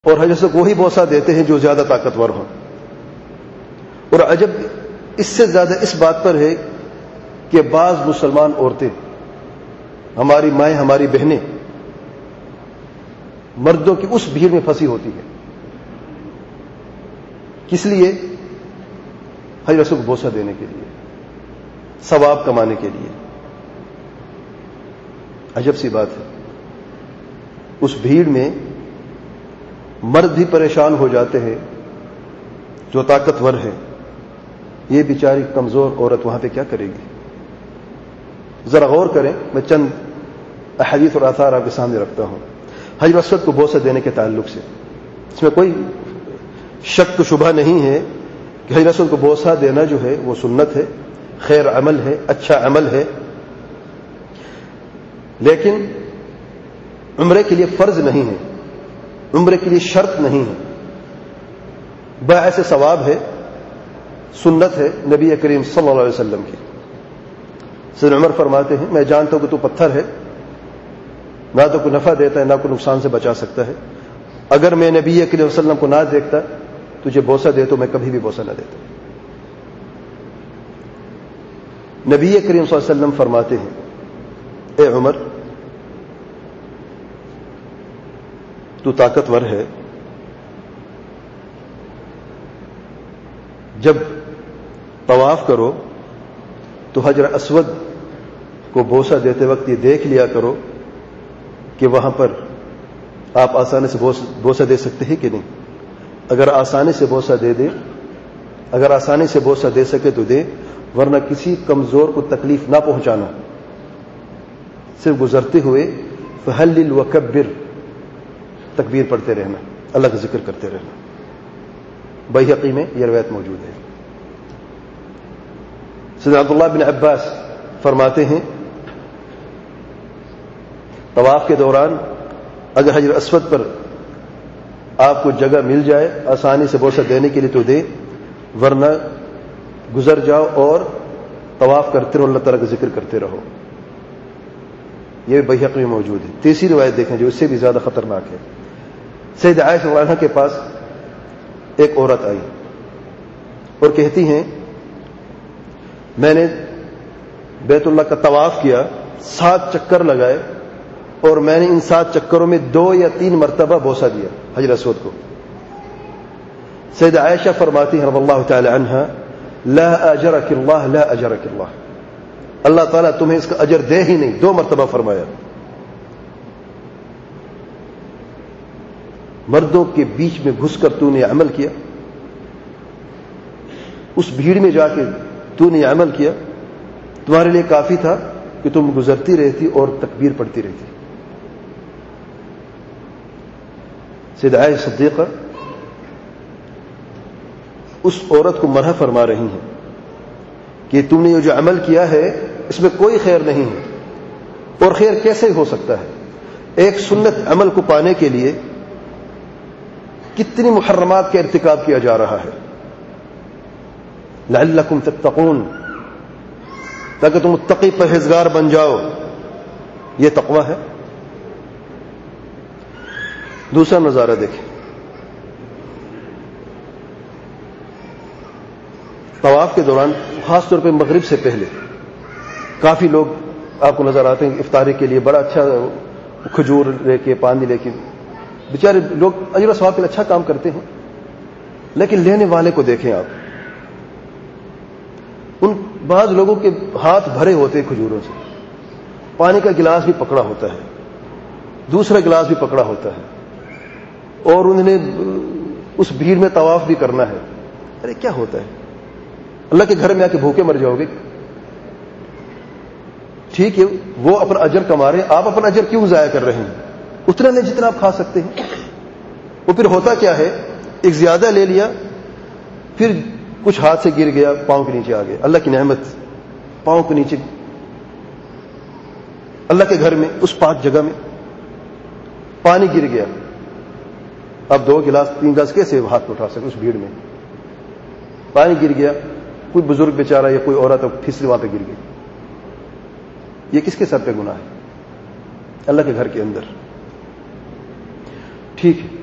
اور حضرت وہی بوسہ دیتے ہیں جو زیادہ طاقتور ہوں. اور عجب اس سے زیادہ اس بات پر ہے کہ بعض مسلمان عورتیں، ہماری مائیں، ہماری بہنیں، مردوں کی اس بھیڑ میں پھنسی ہوتی ہیں. کس لیے؟ حضرت کو بوسہ دینے کے لیے، ثواب کمانے کے لیے. عجب سی بات ہے. اس بھیڑ میں مرد بھی پریشان ہو جاتے ہیں جو طاقتور ہے. یہ بیچاری کمزور عورت وہاں پہ کیا کرے گی؟ ذرا غور کریں. میں چند احادیث اور آثار آپ کے سامنے رکھتا ہوں حجر اسود کو بوسہ دینے کے تعلق سے. اس میں کوئی شک و شبہ نہیں ہے کہ حجر اسود کو بوسہ دینا جو ہے وہ سنت ہے، خیر عمل ہے، اچھا عمل ہے، لیکن عمرے کے لیے فرض نہیں ہے، عمرے کے لیے شرط نہیں ہے، باعث ثواب ہے، سنت ہے نبی کریم صلی اللہ علیہ وسلم کی. سیدنا عمر فرماتے ہیں میں جانتا ہوں کہ تو پتھر ہے، نہ تو کوئی نفع دیتا ہے نہ کوئی نقصان سے بچا سکتا ہے، اگر میں نبی کریم صلی اللہ علیہ وسلم کو نہ دیکھتا تجھے بوسہ دے تو میں کبھی بھی بوسہ نہ دیتا. نبی کریم صلی اللہ علیہ وسلم فرماتے ہیں اے عمر تو طاقتور ہے، جب طواف کرو تو حجر اسود کو بوسہ دیتے وقت یہ دیکھ لیا کرو کہ وہاں پر آپ آسانی سے بوسہ دے سکتے ہیں کہ نہیں. اگر آسانی سے بوسہ دے دے، اگر آسانی سے بوسہ دے سکے تو دے، ورنہ کسی کمزور کو تکلیف نہ پہنچانا. صرف گزرتے ہوئے فہلل وکبر، تکبیر پڑھتے رہنا، اللہ کا ذکر کرتے رہنا. بیہقی میں یہ روایت موجود ہے. سیدنا عبداللہ بن عباس فرماتے ہیں طواف کے دوران اگر حجر اسود پر آپ کو جگہ مل جائے آسانی سے بوسہ دینے کے لیے تو دے، ورنہ گزر جاؤ اور طواف کرتے رہو، اللہ تعالیٰ کا ذکر کرتے رہو. یہ بیہقی میں موجود ہے. تیسری روایت دیکھیں جو اس سے بھی زیادہ خطرناک ہے. سیدہ عائشہ رضی اللہ عنہا کے پاس ایک عورت آئی اور کہتی ہیں میں نے بیت اللہ کا طواف کیا، 7 چکر لگائے، اور میں نے ان 7 چکروں میں 2 یا 3 مرتبہ بوسہ دیا حجر اسود کو. سیدہ عائشہ فرماتی ہیں رضی اللہ تعالی عنہا لا اجرک اللہ، لا اجرک اللہ، اللہ تعالیٰ تمہیں اس کا اجر دے ہی نہیں. 2 مرتبہ فرمایا. مردوں کے بیچ میں گھس کر تو نے عمل کیا، اس بھیڑ میں جا کے تو نے عمل کیا، تمہارے لیے کافی تھا کہ تم گزرتی رہتی اور تکبیر پڑھتی رہتی. سیدہ عائشہ صدیقہ اس عورت کو مرحمت فرما رہی ہیں کہ تم نے یہ جو عمل کیا ہے اس میں کوئی خیر نہیں ہے، اور خیر کیسے ہو سکتا ہے؟ ایک سنت عمل کو پانے کے لیے کتنی محرمات کا ارتکاب کیا جا رہا ہے. لعلکم تتقون، تاکہ تم متقی پرہیزگار بن جاؤ. یہ تقوی ہے. دوسرا نظارہ دیکھیں. طواف کے دوران خاص طور پہ مغرب سے پہلے کافی لوگ آپ کو نظر آتے ہیں افطاری کے لیے بڑا اچھا کھجور لے کے، پانی لے کے. بیچارے لوگ اجر و ثواب کے لیے اچھا کام کرتے ہیں، لیکن لینے والے کو دیکھیں آپ. ان بعض لوگوں کے ہاتھ بھرے ہوتے ہیں کھجوروں سے، پانی کا گلاس بھی پکڑا ہوتا ہے، دوسرا گلاس بھی پکڑا ہوتا ہے، اور انہوں نے اس بھیڑ میں طواف بھی کرنا ہے. ارے کیا ہوتا ہے؟ اللہ کے گھر میں آ کے بھوکے مر جاؤ گے. ٹھیک ہے وہ اپنا اجر کما رہے ہیں، آپ اپنا اجر کیوں ضائع کر رہے ہیں؟ اتنا نہیں جتنا آپ کھا سکتے ہیں. وہ پھر ہوتا کیا ہے، ایک زیادہ لے لیا، پھر کچھ ہاتھ سے گر گیا، پاؤں کے نیچے آ گیا. اللہ کی نعمت پاؤں کے نیچے، اللہ کے گھر میں اس پاک جگہ میں پانی گر گیا. اب 2 گلاس 3 گلاس کیسے ہاتھ میں اٹھا سکے؟ اس بھیڑ میں پانی گر گیا، کوئی بزرگ بیچارہ یا کوئی عورت پھسلی وہاں پہ گر گئی. یہ کس کے سر پہ گناہ ہے؟ اللہ کے گھر کے اندر. ٹھیک ہے